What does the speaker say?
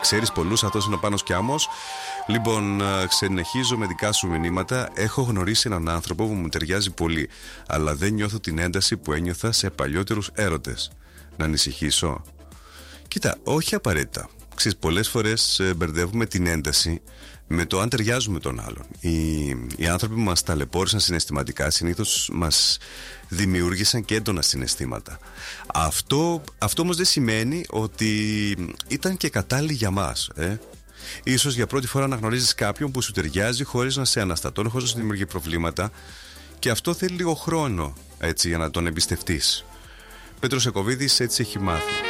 Ξέρεις πολλούς, αυτός είναι ο Πάνος Κιάμος. Λοιπόν, συνεχίζω με δικά σου μηνύματα. Έχω γνωρίσει έναν άνθρωπο που μου ταιριάζει πολύ, αλλά δεν νιώθω την ένταση που ένιωθα σε παλιότερους έρωτες. Να ανησυχήσω? Κοίτα, όχι απαραίτητα. Ξέρεις, πολλές φορές μπερδεύουμε την ένταση με το αν ταιριάζουμε τον άλλον. Οι άνθρωποι που μας ταλαιπώρησαν συναισθηματικά συνήθως μας δημιούργησαν και έντονα συναισθήματα. Αυτό όμως δεν σημαίνει ότι ήταν και κατάλληλοι για μας. Ίσως για πρώτη φορά να γνωρίζεις κάποιον που σου ταιριάζει χωρίς να σε αναστατώνει, χωρίς να σου δημιουργεί προβλήματα, και αυτό θέλει λίγο χρόνο, έτσι, για να τον εμπιστευτείς. Πέτρος Εκοβίδης έτσι έχει μάθει.